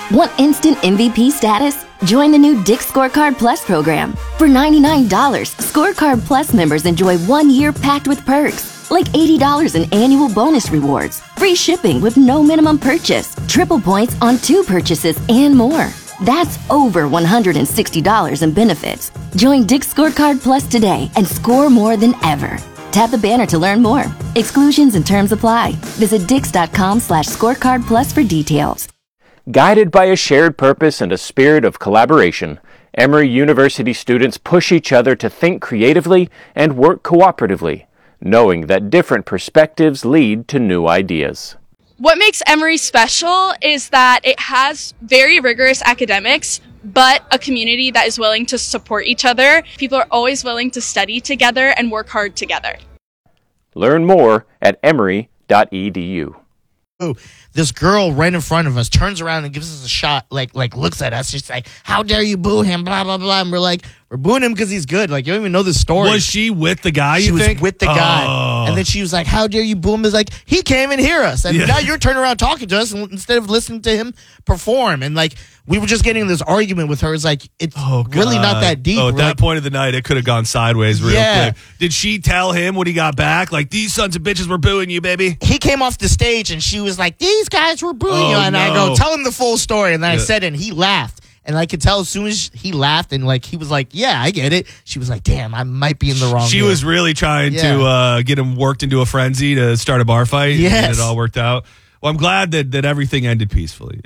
Want instant MVP status? Join the new Dick's Scorecard Plus program. For $99, Scorecard Plus members enjoy 1 year packed with perks, like $80 in annual bonus rewards, free shipping with no minimum purchase, triple points on 2 purchases, and more. That's over $160 in benefits. Join Dick's Scorecard Plus today and score more than ever. Tap the banner to learn more. Exclusions and terms apply. Visit dix.com/scorecard plus for details. Guided by a shared purpose and a spirit of collaboration, Emory University students push each other to think creatively and work cooperatively, knowing that different perspectives lead to new ideas. What makes Emory special is that it has very rigorous academics, but a community that is willing to support each other. People are always willing to study together and work hard together. Learn more at emory.edu. This girl right in front of us turns around and gives us a shot, like looks at us. She's like, "How dare you boo him?" Blah blah blah. And we're like, "We're booing him because he's good." Like, you don't even know the story. Was she with the guy? She was with the guy, Oh. and then she was like, "How dare you boo him?" Is like, he came and hear us, and now you're turning around talking to us instead of listening to him perform. And like, we were just getting in this argument with her. It's like, it's really not that deep. Oh, at that point of the night, it could have gone sideways real quick. Did she tell him when he got back? Like, these sons of bitches were booing you, baby? He came off the stage, and she was like, "These guys were booing you." And I go, "Tell him the full story." And then I said it, and he laughed. And I could tell as soon as he laughed and like he was like, "Yeah, I get it." She was like, "Damn, I might be in the wrong." She was really trying to get him worked into a frenzy to start a bar fight. Yes. And it all worked out. Well, I'm glad that everything ended peacefully.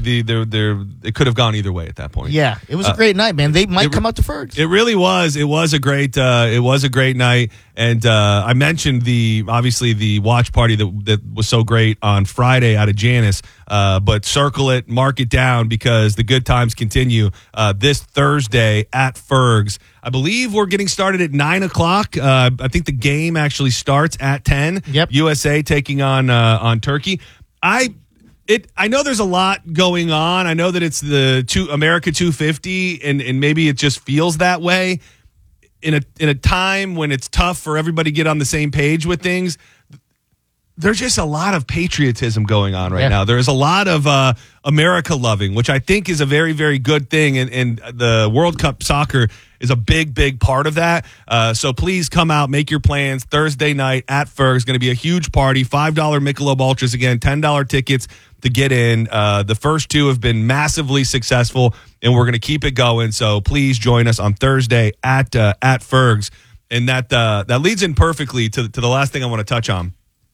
It could have gone either way at that point. Yeah, it was a great night, man. They might come out to Fergs. It really was. It was a great. It was a great night, and I mentioned obviously the watch party that was so great on Friday out of Janus. But circle it, mark it down, because the good times continue this Thursday at Fergs. I believe we're getting started at 9:00. I think the game actually starts at 10. Yep. USA taking on Turkey. I know there's a lot going on. I know that it's the America 250, and maybe it just feels that way in a time when it's tough for everybody to get on the same page with things. There's just a lot of patriotism going on right now. There's a lot of America loving, which I think is a very, very good thing. And the World Cup soccer is a big, big part of that. So please come out, make your plans. Thursday night at Fergs, going to be a huge party. $5 Michelob Ultras again, $10 tickets to get in. The first 2 have been massively successful, and we're going to keep it going. So please join us on Thursday at Fergs. And that leads in perfectly to the last thing I want to touch on.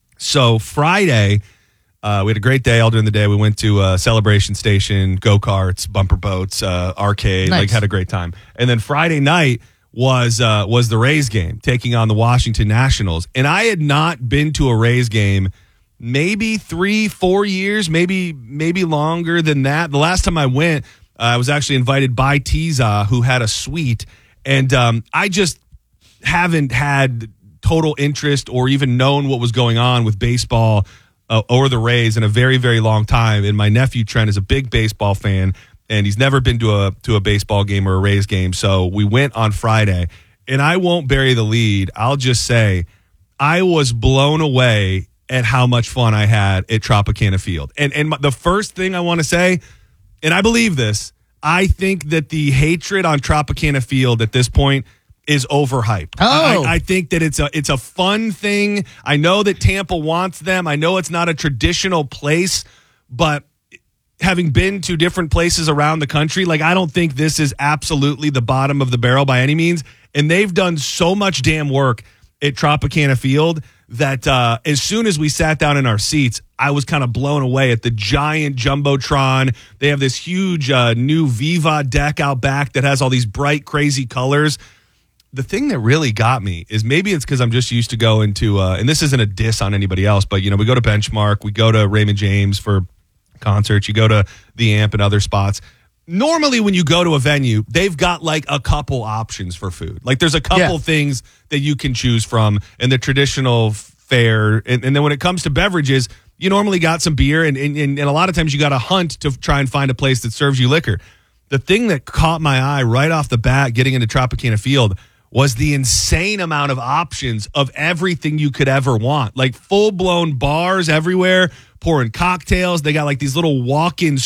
So Friday, we had a great day all during the day. We went to Celebration Station, go-karts, bumper boats, arcade, had a great time. And then Friday night was the Rays game, taking on the Washington Nationals. And I had not been to a Rays game maybe 3-4 years, maybe longer than that. The last time I went, I was actually invited by Tiza, who had a suite. And I just haven't had total interest or even known what was going on with baseball or the Rays in a very, very long time. And my nephew Trent is a big baseball fan, and he's never been to a baseball game or a Rays game. So we went on Friday, and I won't bury the lead. I'll just say I was blown away at how much fun I had at Tropicana Field. And the first thing I want to say, and I believe this, I think that the hatred on Tropicana Field at this point is overhyped. I think that it's a fun thing. I know that Tampa wants them. I know it's not a traditional place, but having been to different places around the country, like, I don't think this is absolutely the bottom of the barrel by any means. And they've done so much damn work at Tropicana Field that as soon as we sat down in our seats, I was kind of blown away at the giant Jumbotron. They have this huge new Viva deck out back that has all these bright, crazy colors. The thing that really got me is, maybe it's because I'm just used to going to, and this isn't a diss on anybody else, but, we go to Benchmark, we go to Raymond James for concerts, you go to the Amp and other spots. Normally when you go to a venue, they've got like a couple options for food. Like, there's a couple things that you can choose from in the traditional fare. And then when it comes to beverages, you normally got some beer, and a lot of times you got to hunt to try and find a place that serves you liquor. The thing that caught my eye right off the bat getting into Tropicana Field was the insane amount of options of everything you could ever want. Like, full-blown bars everywhere, pouring cocktails. They got like these little walk-in